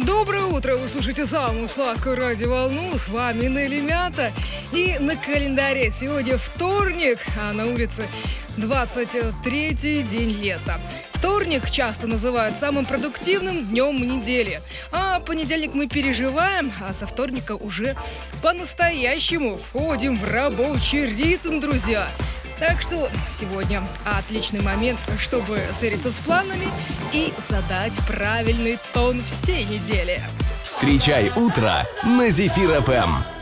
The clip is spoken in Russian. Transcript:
Доброе утро! Вы слушаете самую сладкую радиоволну. С вами Нелли Мята. И на календаре сегодня вторник, а на улице 23-й день лета. Вторник часто называют самым продуктивным днем недели. А понедельник мы переживаем, а со вторника уже по-настоящему входим в рабочий ритм, друзья. Так что сегодня отличный момент, чтобы свериться с планами и задать правильный тон всей недели. Встречай утро на Зефир ФМ.